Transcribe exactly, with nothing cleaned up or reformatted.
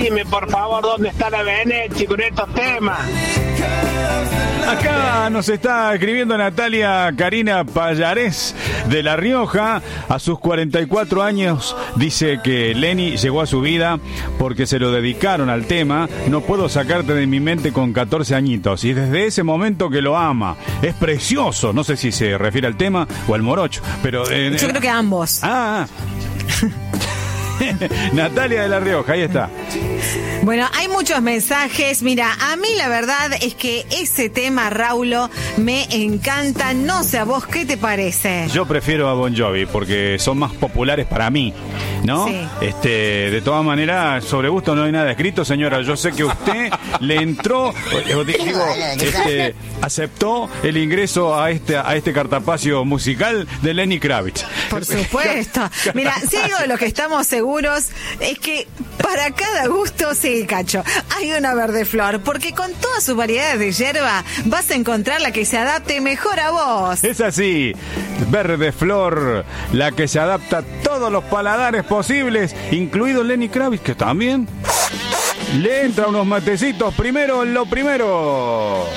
decime por favor dónde está la Venechi con estos temas. Acá nos está escribiendo Natalia Karina Pallarés de La Rioja. A sus cuarenta y cuatro años dice que Lenny llegó a su vida porque se lo dedicaron al tema No puedo sacarte de mi mente con catorce añitos. Y desde ese momento que lo ama. Es precioso. No sé si se refiere al tema o al morocho. Pero, eh, yo creo que ambos. Ah, Natalia de La Rioja, ahí está. Bueno, hay muchos mensajes. Mira, a mí la verdad es que ese tema, Raulo, me encanta. No sé a vos, ¿qué te parece? Yo prefiero a Bon Jovi porque son más populares para mí, ¿no? Sí. Este, de todas maneras, sobre gusto no hay nada escrito, señora. Yo sé que usted le entró, digo, este, aceptó el ingreso a este a este cartapacio musical de Lenny Kravitz. Por supuesto. Mira, si algo de lo que estamos seguros es que para cada gusto, sí, Cacho, hay una verde flor, porque con todas sus variedades de hierba vas a encontrar la que se adapte mejor a vos. Es así, verde flor, la que se adapta a todos los paladares posibles, incluido Lenny Kravitz, que también le entra unos matecitos primero en lo primero.